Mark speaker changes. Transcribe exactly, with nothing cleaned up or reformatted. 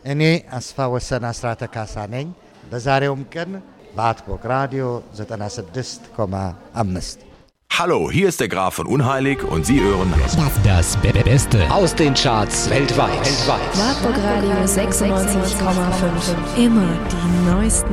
Speaker 1: እኔ አስፋ ወሰን አስራተ ካሳ ነኝ። በዛሬውም ቀን በአትቦቅ ራዲዮ ዘጠና ስድስት ነጥብ አምስት
Speaker 2: Hallo, hier ist der Graf von Unheilig und Sie hören
Speaker 3: das Beste
Speaker 4: aus den Charts weltweit. weltweit.
Speaker 5: Wartburg Radio sechsundneunzig Komma fünf. Immer die neuesten